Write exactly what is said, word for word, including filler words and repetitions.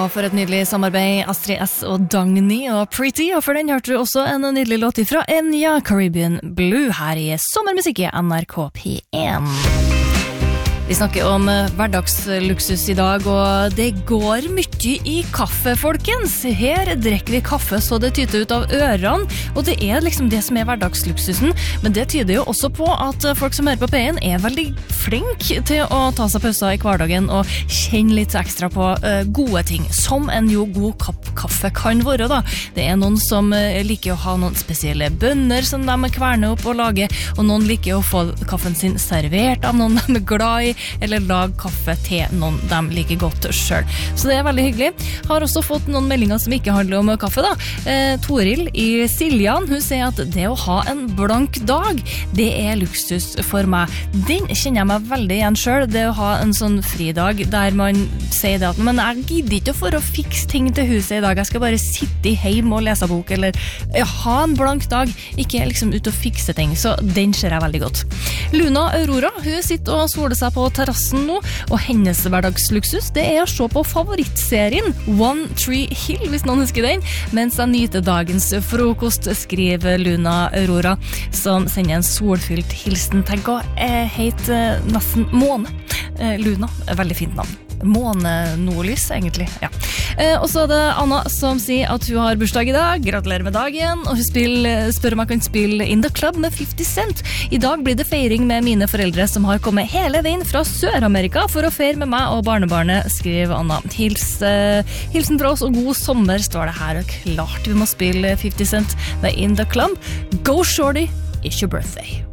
Og for et nydelig samarbeid, Astrid S og Dagny og Pretty, og for den hørte du også en nydelig låt fra Enya, Caribbean Blue, her i Sommermusikk i N R K P én. Vi snakker om hverdagsluksus i dag, og det går mye i kaffe, folkens. Her drikker vi kaffe så det tyter ut av ørene, og det er liksom det som er hverdagsluksusen. Men det tyder jo også på at folk som hører på P én er veldig flink til å ta seg pauser i hverdagen og kjenne litt ekstra på uh, gode ting, som en jo god kapp kaffe kan være da. Det er noen som uh, liker å ha noen spesielle bønner som de kverner opp og lager, og noen liker å få kaffen sin servert av noen de er glad i, eller lag kaffe til noen de liker godt selv. Så det er veldig hyggelig. Har også fått noen meldinger som ikke handler om kaffe da. Eh, Toril i Siljan, hun sier at det å ha en blank dag, det er luksus for meg. Den kjenner jeg meg veldig igjen selv, det å ha en sånn fridag der man sier det at men jeg gidder ikke for å fikse ting til huset i dag, jeg skal bare sitte hjemme og lese bok, eller ja, ha en blank dag, ikke liksom ut og fikse ting. Så den ser jeg veldig godt. Luna Aurora, hun sitter og soler seg på terrassen nå, og hennes hverdagsluksus det er å se på favorittserien One Tree Hill, hvis noen husker den, mens jeg nyter dagens frokost, skriver Luna Aurora, som sender en solfylt hilsen. Tenk å eh, hete eh, nesten Måne. Eh, Luna, veldig fint navn. Måne-nordlys, egentlig. Ja. Eh, og så er det Anna som sier at hun har bursdag i dag. Gratulerer med dagen. Og hun spiller, spør om jeg kan spille In The Club med fifty cent. I dag blir det feiring med mine foreldre som har kommet hele veien fra Sør-Amerika for å feire med meg og barnebarnet, skriver Anna. Hils, eh, hilsen fra oss og god sommer, står det her. Og klart vi må spille fifty cent med In The Club. Go shorty, it's your birthday.